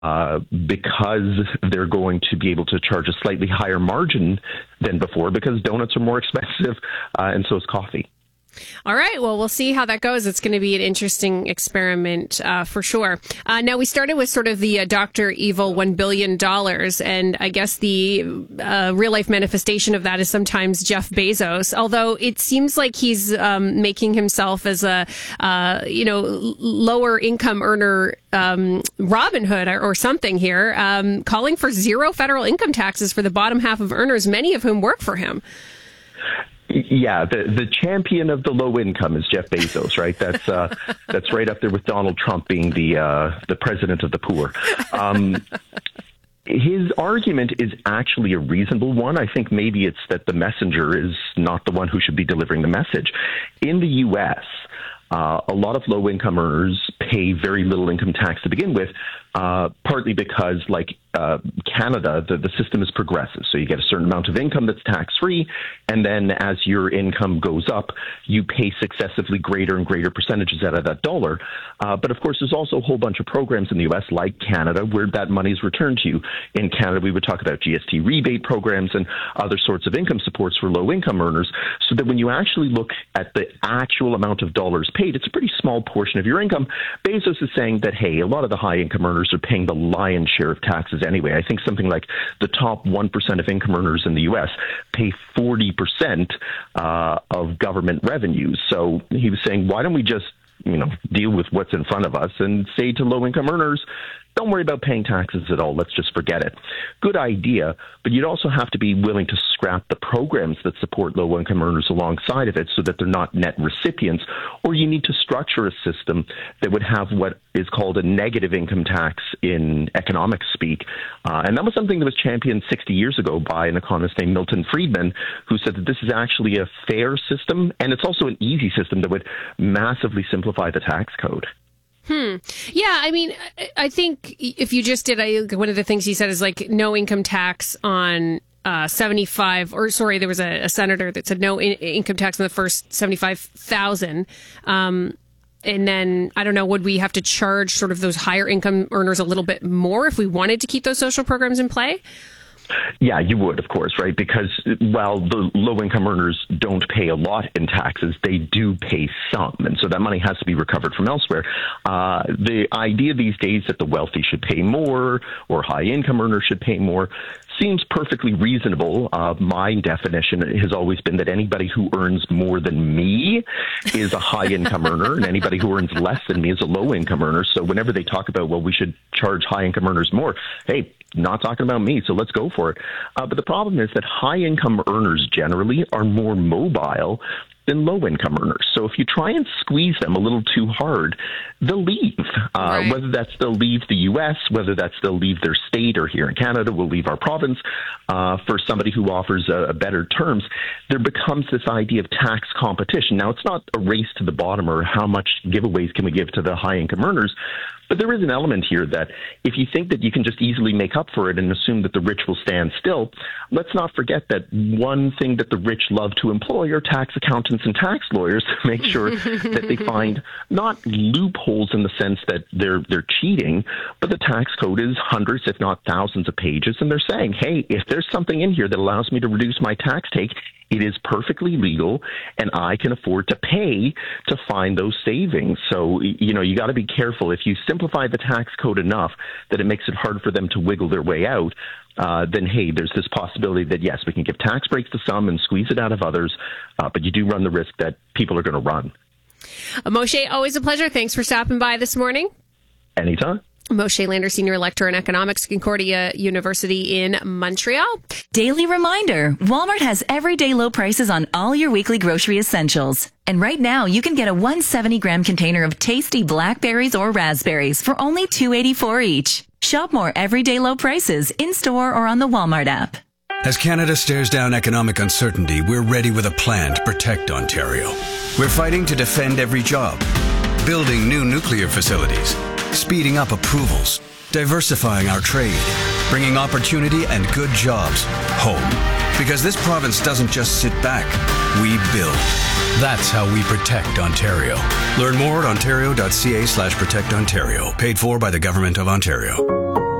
because they're going to be able to charge a slightly higher margin than before because donuts are more expensive and so is coffee. All right. Well, we'll see how that goes. It's going to be an interesting experiment for sure. Now, we started with sort of the Dr. Evil $1 billion. And I guess the real life manifestation of that is sometimes Jeff Bezos, although it seems like he's making himself as a, lower income earner Robin Hood or something here, calling for zero federal income taxes for the bottom half of earners, many of whom work for him. Yeah, the champion of the low income is Jeff Bezos, right? That's right up there with Donald Trump being the president of the poor. His argument is actually a reasonable one. I think maybe it's that the messenger is not the one who should be delivering the message. In the U.S., a lot of low-income earners pay very little income tax to begin with, partly because, like Canada, the system is progressive. So you get a certain amount of income that's tax-free, and then as your income goes up, you pay successively greater and greater percentages out of that dollar. But, of course, there's also a whole bunch of programs in the U.S., like Canada, where that money is returned to you. In Canada, we would talk about GST rebate programs and other sorts of income supports for low-income earners, so that when you actually look at the actual amount of dollars paid, it's a pretty small portion of your income. Bezos is saying that, hey, a lot of the high-income earners are paying the lion's share of taxes anyway. I think something like the top 1% of income earners in the U.S. pay 40% of government revenues. So he was saying, why don't we just deal with what's in front of us and say to low-income earners, don't worry about paying taxes at all. Let's just forget it. Good idea, but you'd also have to be willing to scrap the programs that support low-income earners alongside of it so that they're not net recipients, or you need to structure a system that would have what is called a negative income tax in economics speak. And that was something that was championed 60 years ago by an economist named Milton Friedman, who said that this is actually a fair system, and it's also an easy system that would massively simplify the tax code. Yeah, I mean, I think if you just did, one of the things he said is like no income tax on 75, or sorry, there was a senator that said no income tax on the first 75,000. And then, I don't know, would we have to charge sort of those higher income earners a little bit more if we wanted to keep those social programs in play? Yeah, you would, of course, right? Because while the low-income earners don't pay a lot in taxes, they do pay some. And so that money has to be recovered from elsewhere. The idea these days that the wealthy should pay more or high-income earners should pay more seems perfectly reasonable. My definition has always been that anybody who earns more than me is a high-income earner, and anybody who earns less than me is a low-income earner. So whenever they talk about, well, we should charge high-income earners more, hey, not talking about me, so let's go for it. But the problem is that high-income earners generally are more mobile than low-income earners. So if you try and squeeze them a little too hard, they'll leave. Right. Whether that's they'll leave the U.S., whether that's they'll leave their state, or here in Canada, we'll leave our province for somebody who offers better terms. There becomes this idea of tax competition. Now, it's not a race to the bottom or how much giveaways can we give to the high-income earners, but there is an element here that if you think that you can just easily make up for it and assume that the rich will stand still, let's not forget that one thing that the rich love to employ are tax accountants and tax lawyers to make sure that they find not loopholes in the sense that they're cheating, but the tax code is hundreds, if not thousands of pages, and they're saying, hey, if there's something in here that allows me to reduce my tax take, it is perfectly legal, and I can afford to pay to find those savings. So, you got to be careful. If you simplify the tax code enough that it makes it hard for them to wiggle their way out, then, hey, there's this possibility that, yes, we can give tax breaks to some and squeeze it out of others, but you do run the risk that people are going to run. Moshe, always a pleasure. Thanks for stopping by this morning. Anytime. Moshe Lander, Senior Lecturer in Economics, Concordia University in Montreal. Daily reminder, Walmart has everyday low prices on all your weekly grocery essentials. And right now, you can get a 170-gram container of tasty blackberries or raspberries for only $2.84 each. Shop more everyday low prices in-store or on the Walmart app. As Canada stares down economic uncertainty, we're ready with a plan to protect Ontario. We're fighting to defend every job, building new nuclear facilities, speeding up approvals, diversifying our trade, bringing opportunity and good jobs home. Because this province doesn't just sit back, we build. That's how we protect Ontario. Learn more at ontario.ca/protectontario. Paid for by the Government of Ontario.